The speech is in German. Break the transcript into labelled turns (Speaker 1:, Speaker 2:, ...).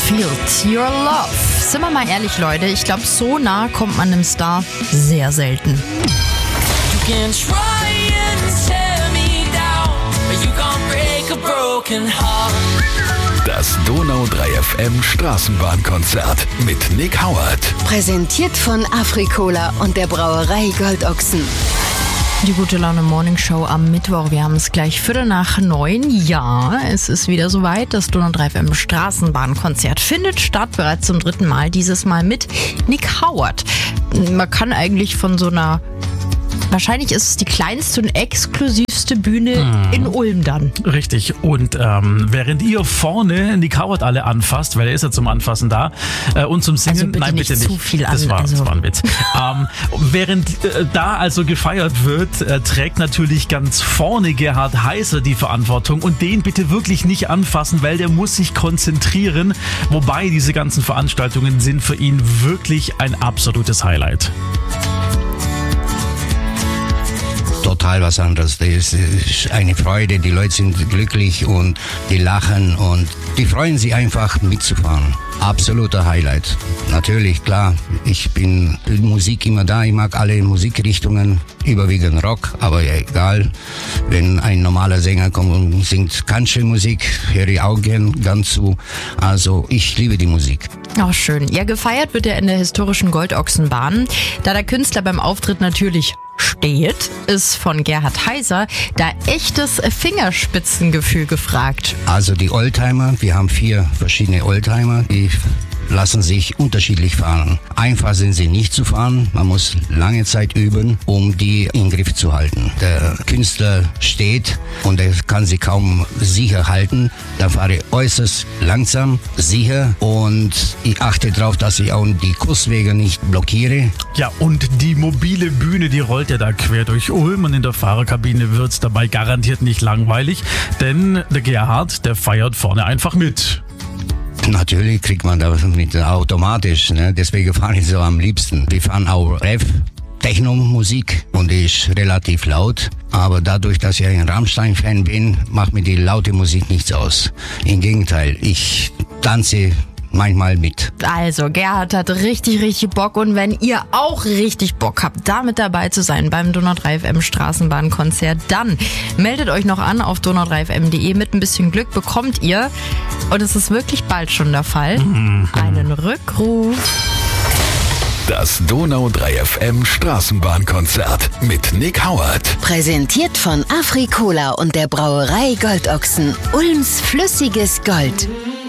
Speaker 1: Field, Your Love. Sind wir mal ehrlich, Leute, ich glaube, so nah kommt man einem Star sehr selten.
Speaker 2: You can try and tear me down, but you can't break a broken heart.
Speaker 3: Das Donau 3 FM Straßenbahnkonzert mit Nick Howard.
Speaker 4: Präsentiert von Afrikola und der Brauerei Goldochsen.
Speaker 1: Die gute Laune Morning Show am Mittwoch. Wir haben es gleich 8:45. Ja, es ist wieder soweit. Das Donau 3 FM Straßenbahnkonzert findet statt. Bereits zum 3. Mal. Dieses Mal mit Nick Howard. Man kann eigentlich von so einer... Wahrscheinlich ist es die kleinste und exklusivste Bühne in Ulm dann.
Speaker 5: Richtig. Und während ihr vorne Nick Howard alle anfasst, weil er ist ja zum Anfassen da und zum Singen,
Speaker 1: also bitte
Speaker 5: nein, bitte nicht.
Speaker 1: Zu viel
Speaker 5: das war ein Witz. Während da also gefeiert wird, trägt natürlich ganz vorne Gerhard Heiser die Verantwortung und den bitte wirklich nicht anfassen, weil der muss sich konzentrieren. Wobei diese ganzen Veranstaltungen sind für ihn wirklich ein absolutes Highlight.
Speaker 6: Total was anderes. Das ist eine Freude. Die Leute sind glücklich und die lachen und die freuen sich einfach mitzufahren. Absoluter Highlight. Natürlich, klar, ich bin Musik immer da. Ich mag alle Musikrichtungen, überwiegend Rock, aber ja, egal. Wenn ein normaler Sänger kommt und singt Country-Musik, höre ich auch gern zu. Also ich liebe die Musik.
Speaker 1: Ach, schön. Ja, gefeiert wird er in der historischen Goldochsenbahn. Da der Künstler beim Auftritt natürlich steht, ist von Gerhard Heiser da echtes Fingerspitzengefühl gefragt.
Speaker 6: Also die Oldtimer, wir haben 4 verschiedene Oldtimer, die lassen sich unterschiedlich fahren. Einfach sind sie nicht zu fahren. Man muss lange Zeit üben, um die in Griff zu halten. Der Künstler steht und er kann sie kaum sicher halten. Da fahre ich äußerst langsam, sicher und ich achte darauf, dass ich auch die Kurswege nicht blockiere.
Speaker 5: Ja, und die mobile Bühne, die rollt ja da quer durch Ulm und in der Fahrerkabine wird's dabei garantiert nicht langweilig, denn der Gerhard, der feiert vorne einfach mit.
Speaker 6: Natürlich kriegt man das mit automatisch, ne? Deswegen fahre ich so am liebsten. Wir fahren auch Rev, Techno-Musik und die ist relativ laut. Aber dadurch, dass ich ein Rammstein-Fan bin, macht mir die laute Musik nichts aus. Im Gegenteil, ich tanze manchmal mit.
Speaker 1: Also, Gerhard hat richtig Bock und wenn ihr auch richtig Bock habt, da mit dabei zu sein beim Donau 3 FM Straßenbahnkonzert, dann meldet euch noch an auf donau3fm.de. Mit ein bisschen Glück bekommt ihr, und es ist wirklich bald schon der Fall, einen Rückruf.
Speaker 3: Das Donau 3 FM Straßenbahnkonzert mit Nick Howard.
Speaker 4: Präsentiert von Afrikola und der Brauerei Goldochsen. Ulms flüssiges Gold.